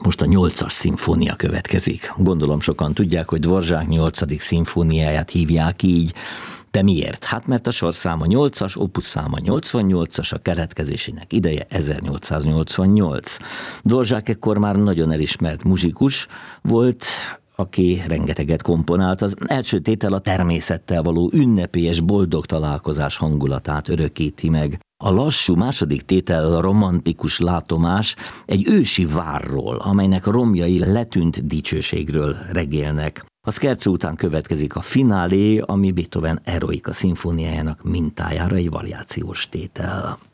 Most a 8-as szimfónia következik. Gondolom sokan tudják, hogy Dvořák 8. szimfóniáját hívják így. De miért? Hát mert a sorszáma 8-as, opus száma 88-as, a keletkezésének ideje 1888. Dvořák ekkor már nagyon elismert muzsikus volt, aki rengeteget komponált. Az első tétel a természettel való ünnepélyes boldog találkozás hangulatát örökíti meg. A lassú második tétel, a romantikus látomás egy ősi várról, amelynek romjai letűnt dicsőségről regélnek. A scherzo után következik a finálé, ami Beethoven Eroica szimfóniájának mintájára egy variációs tétel.